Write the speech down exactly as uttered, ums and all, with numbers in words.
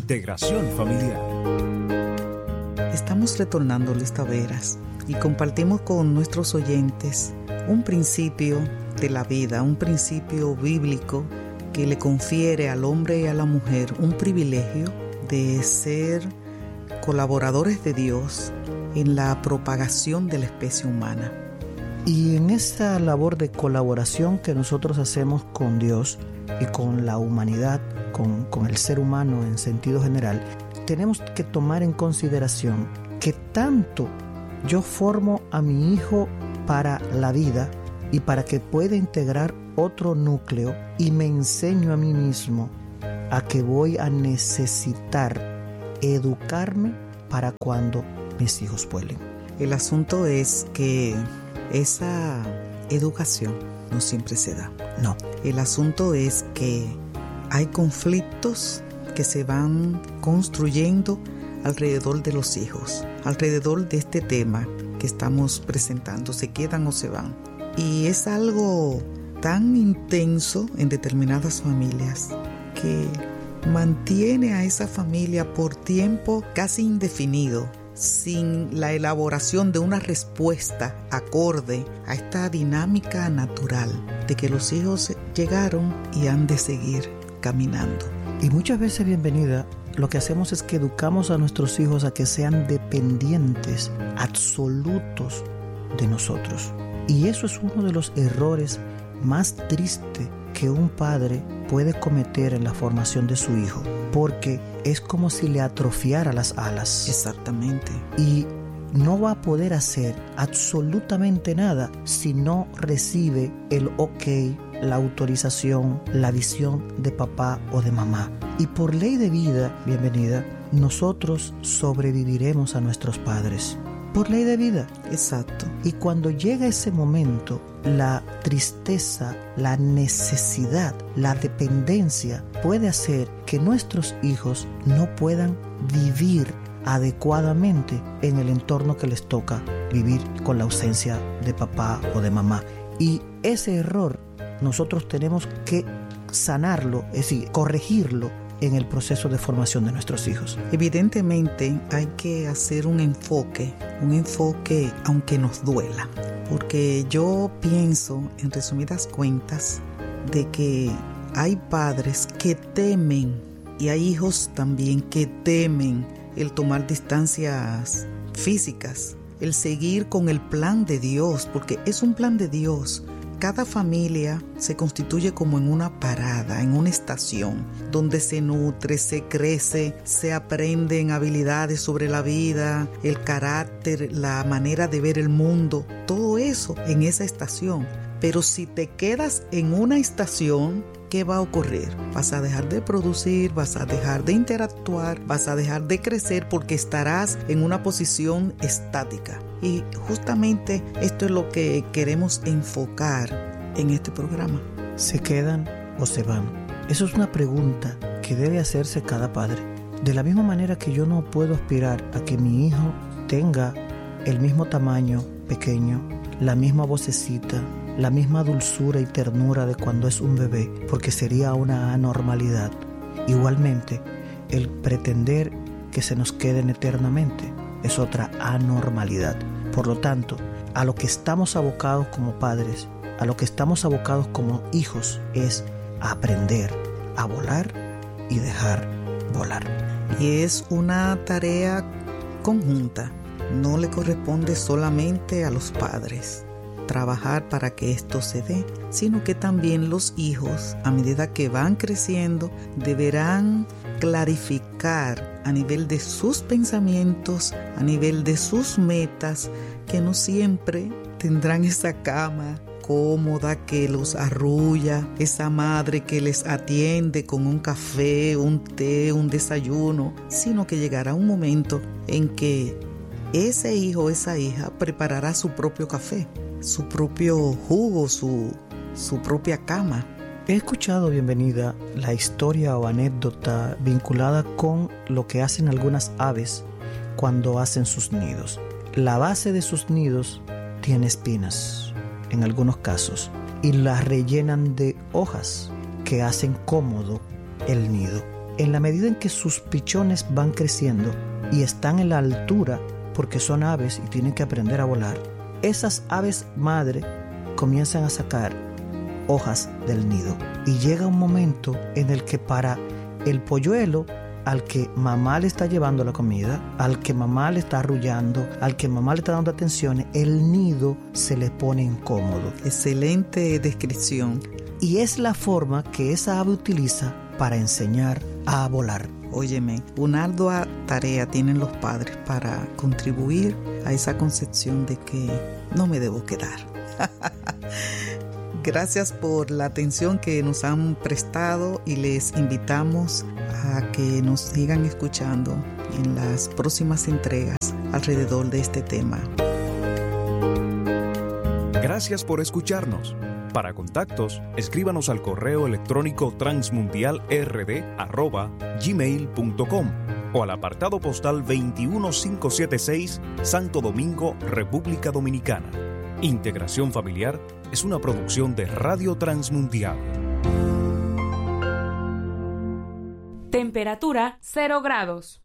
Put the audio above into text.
Integración familiar. Estamos retornando, Luis Taveras, y compartimos con nuestros oyentes un principio de la vida, un principio bíblico que le confiere al hombre y a la mujer un privilegio de ser colaboradores de Dios en la propagación de la especie humana. Y en esta labor de colaboración que nosotros hacemos con Dios y con la humanidad, con, con el ser humano en sentido general, tenemos que tomar en consideración que tanto yo formo a mi hijo para la vida y para que pueda integrar otro núcleo, y me enseño a mí mismo a que voy a necesitar educarme para cuando mis hijos vuelen. El asunto es que esa educación no siempre se da. No. El asunto es que hay conflictos que se van construyendo alrededor de los hijos, alrededor de este tema que estamos presentando, se quedan o se van. Y es algo tan intenso en determinadas familias que mantiene a esa familia por tiempo casi indefinido, sin la elaboración de una respuesta acorde a esta dinámica natural de que los hijos llegaron y han de seguir caminando. Y muchas veces, bienvenida, lo que hacemos es que educamos a nuestros hijos a que sean dependientes absolutos de nosotros. Y eso es uno de los errores más tristes que un padre puede cometer en la formación de su hijo, porque es como si le atrofiara las alas. Exactamente. Y no va a poder hacer absolutamente nada si no recibe el ok, la autorización, la visión de papá o de mamá. Y por ley de vida, bienvenida, nosotros sobreviviremos a nuestros padres. Por ley de vida. Exacto. Y cuando llega ese momento, la tristeza, la necesidad, la dependencia puede hacer que nuestros hijos no puedan vivir adecuadamente en el entorno que les toca vivir con la ausencia de papá o de mamá. Y ese error nosotros tenemos que sanarlo, es decir, corregirlo en el proceso de formación de nuestros hijos. Evidentemente hay que hacer un enfoque, un enfoque aunque nos duela, porque yo pienso, en resumidas cuentas, de que hay padres que temen y hay hijos también que temen el tomar distancias físicas, el seguir con el plan de Dios, porque es un plan de Dios. Cada familia se constituye como en una parada, en una estación, donde se nutre, se crece, se aprenden habilidades sobre la vida, el carácter, la manera de ver el mundo, todo eso en esa estación. Pero si te quedas en una estación, ¿qué va a ocurrir? Vas a dejar de producir, vas a dejar de interactuar, vas a dejar de crecer porque estarás en una posición estática. Y justamente esto es lo que queremos enfocar en este programa. ¿Se quedan o se van? Eso es una pregunta que debe hacerse cada padre. De la misma manera que yo no puedo aspirar a que mi hijo tenga el mismo tamaño pequeño, la misma vocecita, la misma dulzura y ternura de cuando es un bebé, porque sería una anormalidad. Igualmente, el pretender que se nos queden eternamente es otra anormalidad. Por lo tanto, a lo que estamos abocados como padres, a lo que estamos abocados como hijos, es a aprender a volar y dejar volar. Y es una tarea conjunta, no le corresponde solamente a los padres trabajar para que esto se dé, sino que también los hijos, a medida que van creciendo, deberán clarificar a nivel de sus pensamientos, a nivel de sus metas, que no siempre tendrán esa cama cómoda que los arrulla, esa madre que les atiende con un café, un té, un desayuno, sino que llegará un momento en que ese hijo o esa hija preparará su propio café, su propio jugo, su, su propia cama. He escuchado, bienvenida, la historia o anécdota vinculada con lo que hacen algunas aves cuando hacen sus nidos. La base de sus nidos tiene espinas, en algunos casos, y las rellenan de hojas que hacen cómodo el nido. en la medida en que sus pichones van creciendo y están en la altura, porque son aves y tienen que aprender a volar, esas aves madre comienzan a sacar hojas del nido. Y llega un momento en el que para el polluelo, al que mamá le está llevando la comida, al que mamá le está arrullando, al que mamá le está dando atenciones, el nido se le pone incómodo. Excelente descripción. Y es la forma que esa ave utiliza para enseñar a volar. Óyeme, una ardua tarea tienen los padres para contribuir a esa concepción de que no me debo quedar. Gracias por la atención que nos han prestado y les invitamos a que nos sigan escuchando en las próximas entregas alrededor de este tema. Gracias por escucharnos. Para contactos, escríbanos al correo electrónico transmundialrd arroba gmail punto com o al apartado postal veintiuno mil quinientos setenta y seis, Santo Domingo, República Dominicana. Integración Familiar es una producción de Radio Transmundial. Temperatura cero grados.